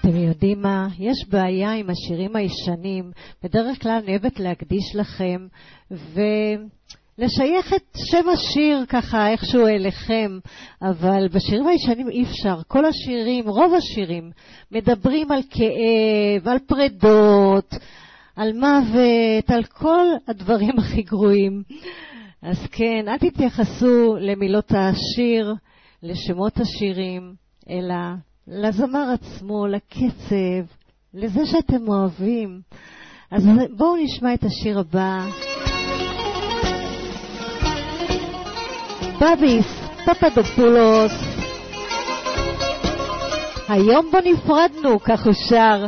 אתם יודעים מה? יש בעיה עם השירים הישנים. בדרך כלל אני אוהבת להקדיש לכם ולשייך את שם השיר ככה איכשהו אליכם, אבל בשירים הישנים אי אפשר. כל השירים, רוב השירים, מדברים על כאב, על פרדות, על מוות, על כל הדברים הכי גרועים. אז כן, אל תתייחסו למילות השיר, לשמות השירים, אלא לזמר עצמו, לקצב, לזה שאתם אוהבים. אז בואו נשמע את השיר הבא. בביס פפדופולוס, היום בו נפרדנו, כך הוא שר.